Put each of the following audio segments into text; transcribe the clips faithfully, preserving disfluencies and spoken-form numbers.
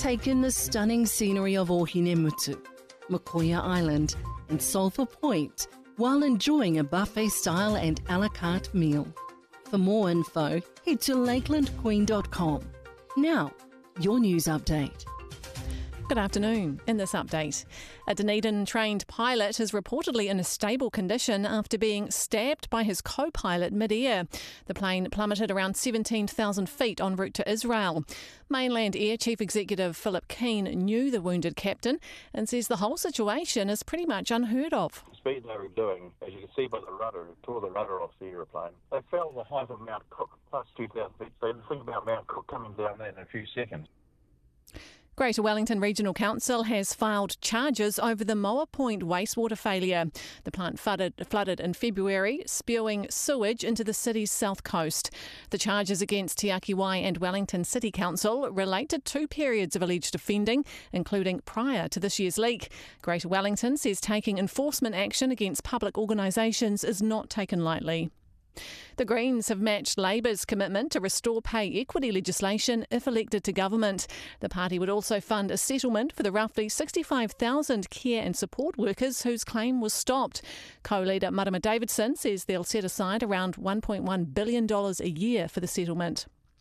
Take in the stunning scenery of Ohinemutu, Makoia Island and Sulphur Point while enjoying a buffet-style and a la carte meal. For more info, head to lakeland queen dot com. Now, your news update. Good afternoon. In this update, a Dunedin-trained pilot is reportedly in a stable condition after being stabbed by his co-pilot mid-air. The plane plummeted around seventeen thousand feet en route to Israel. Mainland Air Chief Executive Philip Keane knew the wounded captain and says the whole situation is pretty much unheard of. The speed they were doing, as you can see by the rudder, it tore the rudder off the aeroplane. They fell the height of Mount Cook, plus two thousand feet. So think about Mount Cook coming down there in a few seconds. Greater Wellington Regional Council has filed charges over the Moa Point wastewater failure. The plant flooded, flooded in February, spewing sewage into the city's south coast. The charges against Te Aki Wai and Wellington City Council relate to two periods of alleged offending, including prior to this year's leak. Greater Wellington says taking enforcement action against public organisations is not taken lightly. The Greens have matched Labour's commitment to restore pay equity legislation if elected to government. The party would also fund a settlement for the roughly sixty-five thousand care and support workers whose claim was stopped. Co-leader Marama Davidson says they'll set aside around one point one billion dollars a year for the settlement.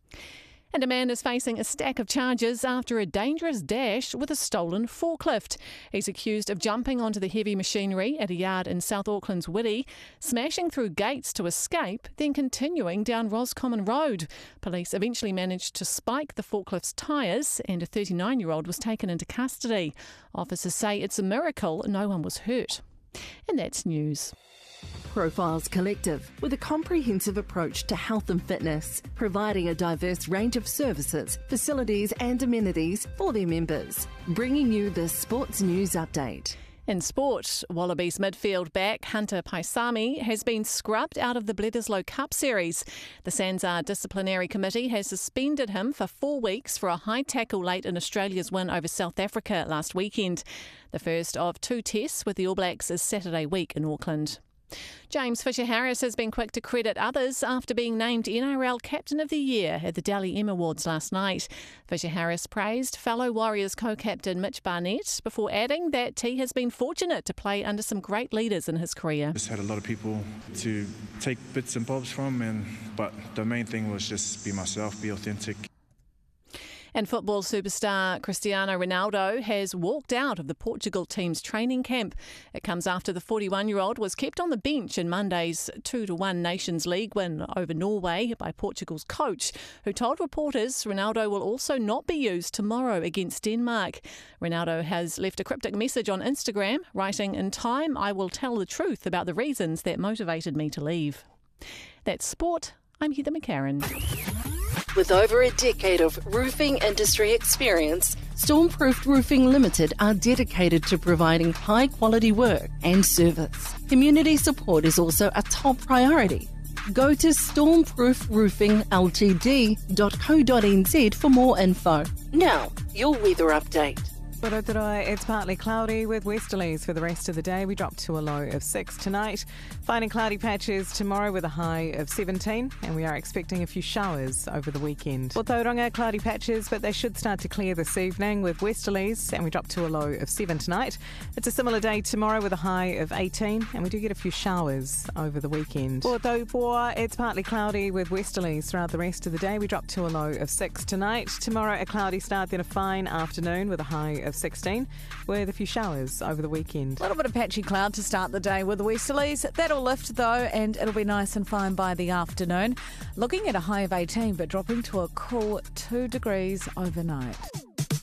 And a man is facing a stack of charges after a dangerous dash with a stolen forklift. He's accused of jumping onto the heavy machinery at a yard in South Auckland's Whitty, smashing through gates to escape, then continuing down Roscommon Road. Police eventually managed to spike the forklift's tyres and a thirty-nine-year-old was taken into custody. Officers say it's a miracle no one was hurt. And that's news. Profiles Collective, with a comprehensive approach to health and fitness, providing a diverse range of services, facilities and amenities for their members. Bringing you the Sports News Update. In sport, Wallabies midfield back Hunter Paisami has been scrubbed out of the Bledisloe Cup series. The Sanzar Disciplinary Committee has suspended him for four weeks for a high tackle late in Australia's win over South Africa last weekend. The first of two tests with the All Blacks is Saturday week in Auckland. James Fisher-Harris has been quick to credit others after being named N R L Captain of the Year at the Dally M Awards last night. Fisher-Harris praised fellow Warriors co-captain Mitch Barnett before adding that he has been fortunate to play under some great leaders in his career. Just had a lot of people to take bits and bobs from, and but the main thing was just be myself, be authentic. And football superstar Cristiano Ronaldo has walked out of the Portugal team's training camp. It comes after the forty-one-year-old was kept on the bench in Monday's two to one Nations League win over Norway by Portugal's coach, who told reporters Ronaldo will also not be used tomorrow against Denmark. Ronaldo has left a cryptic message on Instagram, writing, "In time, I will tell the truth about the reasons that motivated me to leave." That's sport. I'm Heather McCarran. With over a decade of roofing industry experience, Stormproofed Roofing Limited are dedicated to providing high-quality work and service. Community support is also a top priority. Go to stormproof roofing l t d dot co dot n z for more info. Now, your weather update. Rotorua, it's partly cloudy with westerlies for the rest of the day. We drop to a low of six tonight. Finding cloudy patches tomorrow with a high of seventeen, and we are expecting a few showers over the weekend. For Tauranga, cloudy patches, but they should start to clear this evening with westerlies, and we drop to a low of seven tonight. It's a similar day tomorrow with a high of eighteen, and we do get a few showers over the weekend. For Taupua, it's partly cloudy with westerlies throughout the rest of the day. We drop to a low of six tonight. Tomorrow, a cloudy start, then a fine afternoon with a high of sixteen, with a few showers over the weekend. A little bit of patchy cloud to start the day with the westerlies. That'll lift though, and it'll be nice and fine by the afternoon. Looking at a high of eighteen, but dropping to a cool two degrees overnight.